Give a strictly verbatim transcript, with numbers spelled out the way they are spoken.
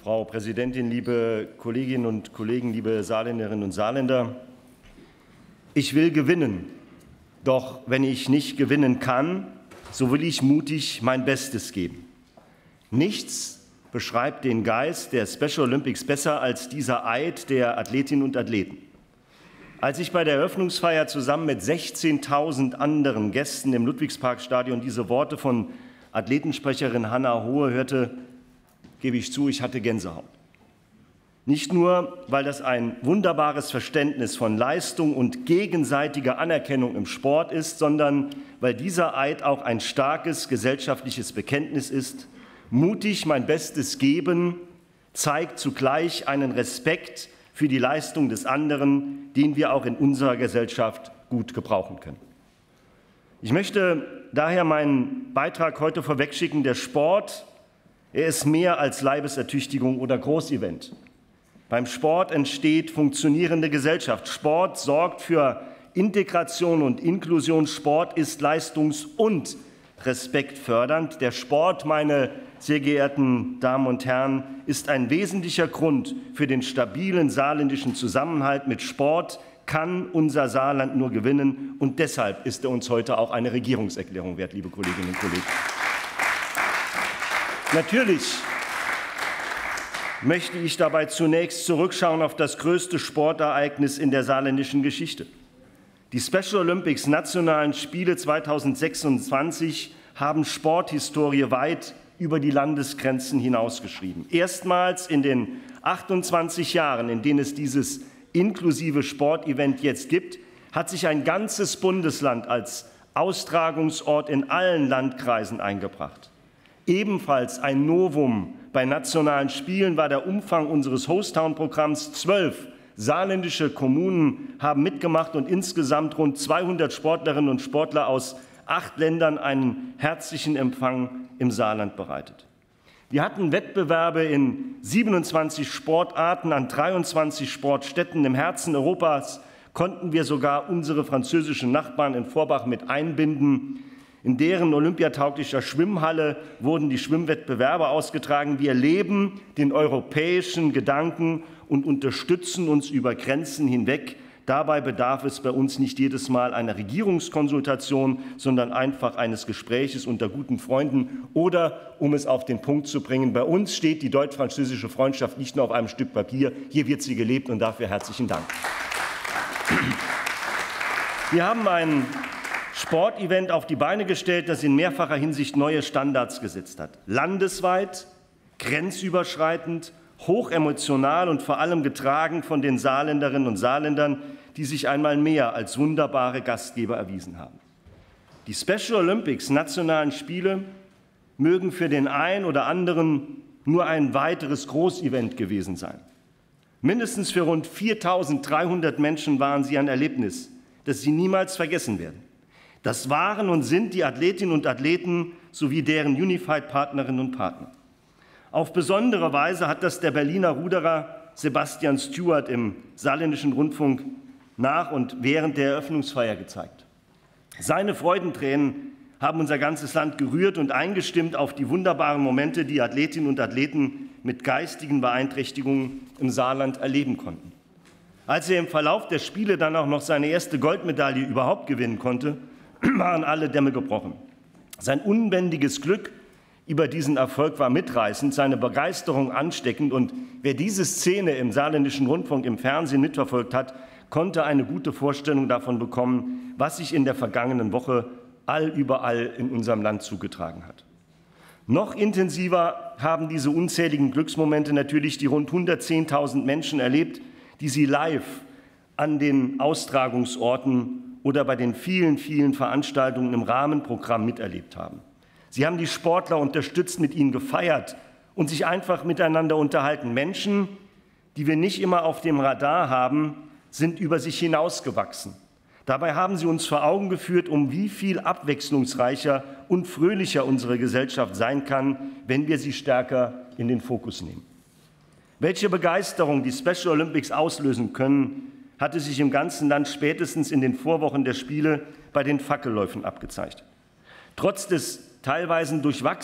Frau Präsidentin, liebe Kolleginnen und Kollegen, liebe Saarländerinnen und Saarländer! Ich will gewinnen, doch wenn ich nicht gewinnen kann, so will ich mutig mein Bestes geben. Nichts beschreibt den Geist der Special Olympics besser als dieser Eid der Athletinnen und Athleten. Als ich bei der Eröffnungsfeier zusammen mit sechzehntausend anderen Gästen im Ludwigsparkstadion diese Worte von Athletensprecherin Hanna Hohe hörte, gebe ich zu, ich hatte Gänsehaut. Nicht nur, weil das ein wunderbares Verständnis von Leistung und gegenseitiger Anerkennung im Sport ist, sondern weil dieser Eid auch ein starkes gesellschaftliches Bekenntnis ist. Mutig mein Bestes geben zeigt zugleich einen Respekt für die Leistung des anderen, den wir auch in unserer Gesellschaft gut gebrauchen können. Ich möchte daher meinen Beitrag heute vorwegschicken. Der Sport, er ist mehr als Leibesertüchtigung oder Großevent. Beim Sport entsteht funktionierende Gesellschaft. Sport sorgt für Integration und Inklusion. Sport ist leistungs- und respektfördernd. Der Sport, meine sehr geehrten Damen und Herren, ist ein wesentlicher Grund für den stabilen saarländischen Zusammenhalt. Mit Sport kann unser Saarland nur gewinnen, und deshalb ist er uns heute auch eine Regierungserklärung wert, liebe Kolleginnen und Kollegen. Natürlich möchte ich dabei zunächst zurückschauen auf das größte Sportereignis in der saarländischen Geschichte. Die Special Olympics Nationalen Spiele zweitausendsechsundzwanzig haben Sporthistorie weit über die Landesgrenzen hinausgeschrieben. Erstmals in den achtundzwanzig Jahren, in denen es dieses inklusive Sportevent jetzt gibt, hat sich ein ganzes Bundesland als Austragungsort in allen Landkreisen eingebracht. Ebenfalls ein Novum bei nationalen Spielen war der Umfang unseres Host-Town-Programms. Zwölf saarländische Kommunen haben mitgemacht und insgesamt rund zweihundert Sportlerinnen und Sportler aus acht Ländern einen herzlichen Empfang im Saarland bereitet. Wir hatten Wettbewerbe in siebenundzwanzig Sportarten an dreiundzwanzig Sportstätten. Im Herzen Europas konnten wir sogar unsere französischen Nachbarn in Forbach mit einbinden. In deren olympiatauglicher Schwimmhalle wurden die Schwimmwettbewerbe ausgetragen. Wir leben den europäischen Gedanken und unterstützen uns über Grenzen hinweg. Dabei bedarf es bei uns nicht jedes Mal einer Regierungskonsultation, sondern einfach eines Gespräches unter guten Freunden. Oder, um es auf den Punkt zu bringen, bei uns steht die deutsch-französische Freundschaft nicht nur auf einem Stück Papier, hier wird sie gelebt, und dafür herzlichen Dank. Wir haben ein Sportevent auf die Beine gestellt, das in mehrfacher Hinsicht neue Standards gesetzt hat. Landesweit, grenzüberschreitend, hochemotional und vor allem getragen von den Saarländerinnen und Saarländern, die sich einmal mehr als wunderbare Gastgeber erwiesen haben. Die Special Olympics Nationalen Spiele mögen für den einen oder anderen nur ein weiteres Großevent gewesen sein. Mindestens für rund viertausenddreihundert Menschen waren sie ein Erlebnis, das sie niemals vergessen werden. Das waren und sind die Athletinnen und Athleten sowie deren Unified-Partnerinnen und Partner. Auf besondere Weise hat das der Berliner Ruderer Sebastian Stewart im Saarländischen Rundfunk nach und während der Eröffnungsfeier gezeigt. Seine Freudentränen haben unser ganzes Land gerührt und eingestimmt auf die wunderbaren Momente, die Athletinnen und Athleten mit geistigen Beeinträchtigungen im Saarland erleben konnten. Als er im Verlauf der Spiele dann auch noch seine erste Goldmedaille überhaupt gewinnen konnte, waren alle Dämme gebrochen. Sein unbändiges Glück über diesen Erfolg war mitreißend, seine Begeisterung ansteckend, und wer diese Szene im Saarländischen Rundfunk im Fernsehen mitverfolgt hat, konnte eine gute Vorstellung davon bekommen, was sich in der vergangenen Woche allüberall in unserem Land zugetragen hat. Noch intensiver haben diese unzähligen Glücksmomente natürlich die rund hundertzehntausend Menschen erlebt, die sie live an den Austragungsorten oder bei den vielen, vielen Veranstaltungen im Rahmenprogramm miterlebt haben. Sie haben die Sportler unterstützt, mit ihnen gefeiert und sich einfach miteinander unterhalten. Menschen, die wir nicht immer auf dem Radar haben, sind über sich hinausgewachsen. Dabei haben sie uns vor Augen geführt, um wie viel abwechslungsreicher und fröhlicher unsere Gesellschaft sein kann, wenn wir sie stärker in den Fokus nehmen. Welche Begeisterung die Special Olympics auslösen können, hatte sich im ganzen Land spätestens in den Vorwochen der Spiele bei den Fackelläufen abgezeichnet. Trotz des teilweise durchwachsenen